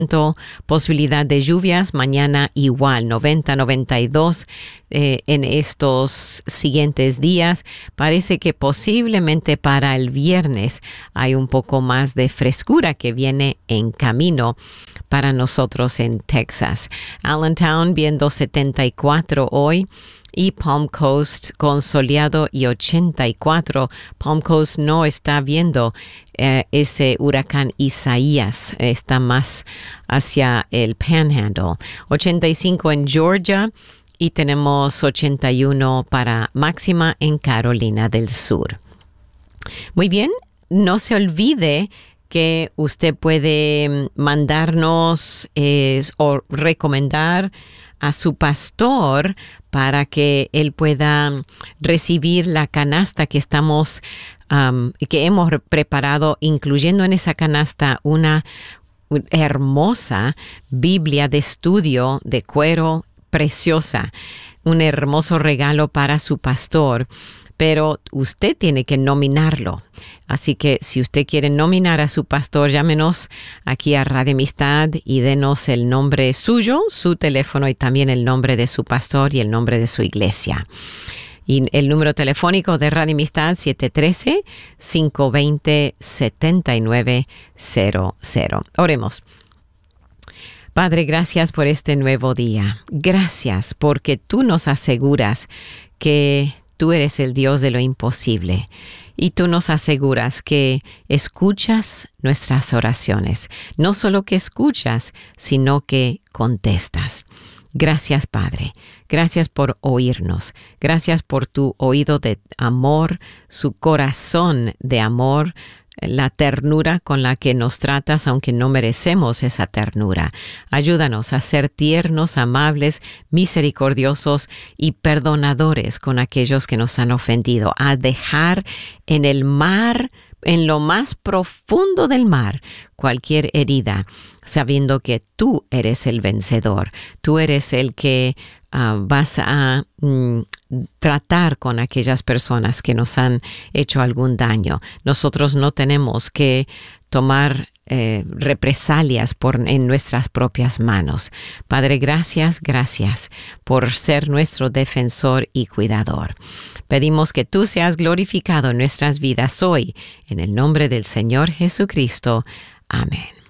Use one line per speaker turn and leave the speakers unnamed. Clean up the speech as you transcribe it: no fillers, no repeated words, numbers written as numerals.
Posibilidad de lluvias, mañana igual, 90-92 en estos siguientes días. Parece que posiblemente para el viernes hay un poco más de frescura que viene en camino para nosotros en Texas. Allentown viendo 74 hoy. Y Palm Coast con soleado y 84. Palm Coast no está viendo ese huracán Isaías, está más hacia el Panhandle. 85 en Georgia y tenemos 81 para máxima en Carolina del Sur. Muy bien, no se olvide que usted puede mandarnos o recomendar a su pastor para que él pueda recibir la canasta que que hemos preparado, incluyendo en esa canasta una hermosa Biblia de estudio de cuero preciosa, un hermoso regalo para su pastor. Pero usted tiene que nominarlo. Así que si usted quiere nominar a su pastor, llámenos aquí a Radio Amistad y denos el nombre suyo, su teléfono y también el nombre de su pastor y el nombre de su iglesia. Y el número telefónico de Radio Amistad, 713-520-7900. Oremos. Padre, gracias por este nuevo día. Gracias porque tú nos aseguras que tú eres el Dios de lo imposible y tú nos aseguras que escuchas nuestras oraciones. No solo que escuchas, sino que contestas. Gracias, Padre. Gracias por oírnos. Gracias por tu oído de amor, su corazón de amor, la ternura con la que nos tratas, aunque no merecemos esa ternura. Ayúdanos a ser tiernos, amables, misericordiosos y perdonadores con aquellos que nos han ofendido, a dejar en el mar, en lo más profundo del mar, cualquier herida, sabiendo que tú eres el vencedor, tú eres el que vas a tratar con aquellas personas que nos han hecho algún daño. Nosotros no tenemos que tomar represalias en nuestras propias manos. Padre, gracias por ser nuestro defensor y cuidador. Pedimos que tú seas glorificado en nuestras vidas hoy, en el nombre del Señor Jesucristo. Amén.